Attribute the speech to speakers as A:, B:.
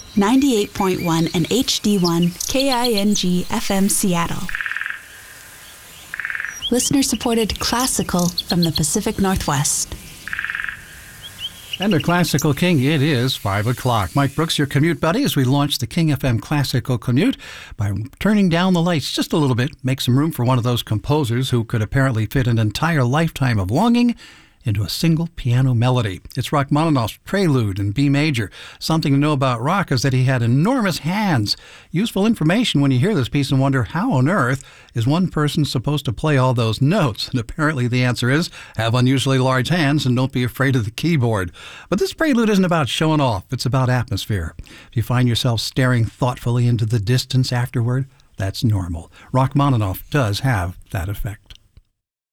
A: 98.1 and HD1 KING FM Seattle. Listener-supported classical from the Pacific Northwest.
B: And the Classical King, it is 5 o'clock. Mike Brooks, your commute buddy, as we launch the King FM Classical Commute by turning down the lights just a little bit, make some room for one of those composers who could apparently fit an entire lifetime of longing into a single piano melody. It's Rachmaninoff's Prelude in B major. Something to know about Rach is that he had enormous hands. Useful information when you hear this piece and wonder, how on earth is one person supposed to play all those notes? And apparently the answer is, have unusually large hands and don't be afraid of the keyboard. But this prelude isn't about showing off, it's about atmosphere. If you find yourself staring thoughtfully into the distance afterward, that's normal. Rachmaninoff does have that effect.